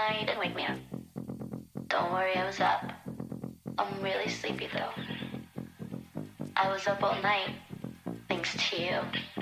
you didn't wake me up. Don't worry, I was up. I'm really sleepy though. I was up all night, thanks to you.